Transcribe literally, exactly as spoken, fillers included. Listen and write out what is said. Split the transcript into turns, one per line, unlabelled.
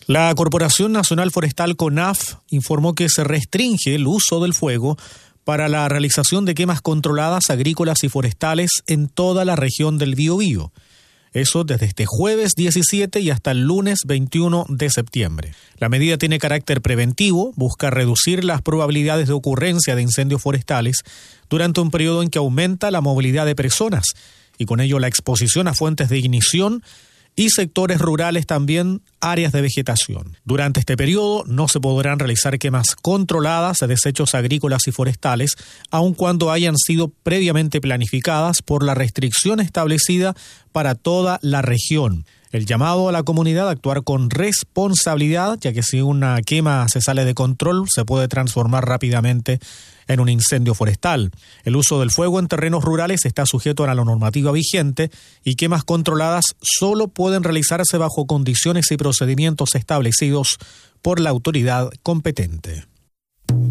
La Corporación Nacional Forestal CONAF informó que se restringe el uso del fuego para la realización de quemas controladas agrícolas y forestales en toda la región del Biobío. Eso desde este jueves diecisiete y hasta el lunes veintiuno de septiembre. La medida tiene carácter preventivo, busca reducir las probabilidades de ocurrencia de incendios forestales durante un periodo en que aumenta la movilidad de personas y con ello la exposición a fuentes de ignición y sectores rurales, también áreas de vegetación. Durante este periodo no se podrán realizar quemas controladas de desechos agrícolas y forestales, aun cuando hayan sido previamente planificadas por la restricción establecida para toda la región. El llamado a la comunidad a actuar con responsabilidad, ya que si una quema se sale de control, se puede transformar rápidamente en un incendio forestal. El uso del fuego en terrenos rurales está sujeto a la normativa vigente y quemas controladas solo pueden realizarse bajo condiciones y procedimientos establecidos por la autoridad competente.